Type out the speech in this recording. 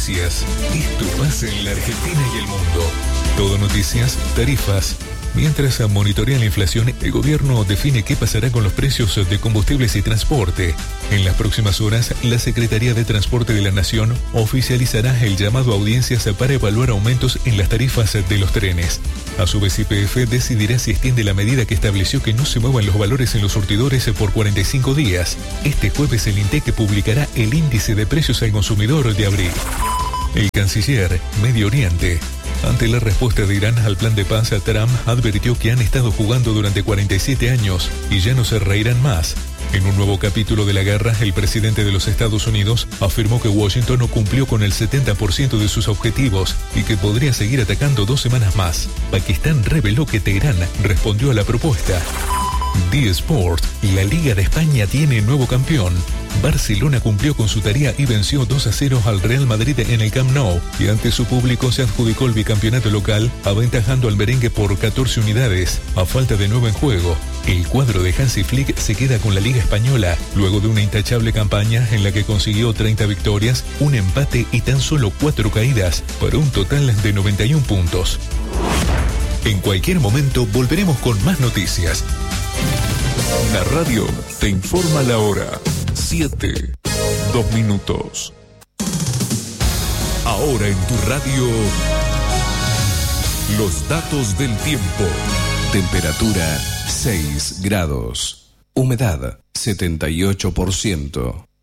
Noticias. Esto pasa en la Argentina y el mundo. Todo noticias, tarifas. Mientras monitorea la inflación, el gobierno define qué pasará con los precios de combustibles y transporte. En las próximas horas, la Secretaría de Transporte de la Nación oficializará el llamado a audiencias para evaluar aumentos en las tarifas de los trenes. A su vez, YPF decidirá si extiende la medida que estableció que no se muevan los valores en los surtidores por 45 días. Este jueves el INTEC publicará el índice de precios al consumidor de abril. El canciller, Medio Oriente. Ante la respuesta de Irán al plan de paz, Trump advirtió que han estado jugando durante 47 años y ya no se reirán más. En un nuevo capítulo de la guerra, el presidente de los Estados Unidos afirmó que Washington no cumplió con el 70% de sus objetivos y que podría seguir atacando 2 semanas más. Pakistán reveló que Teherán respondió a la propuesta. D-Sport, la Liga de España tiene nuevo campeón. Barcelona cumplió con su tarea y venció 2-0 al Real Madrid en el Camp Nou, y ante su público se adjudicó el bicampeonato local, aventajando al merengue por 14 unidades, a falta de 9 en juego. El cuadro de Hansi Flick se queda con la Liga Española, luego de una intachable campaña en la que consiguió 30 victorias, un empate y tan solo 4 caídas, para un total de 91 puntos. En cualquier momento volveremos con más noticias. La radio te informa la hora. 7:02. Ahora en tu radio, los datos del tiempo. Temperatura 6 grados. Humedad 78%.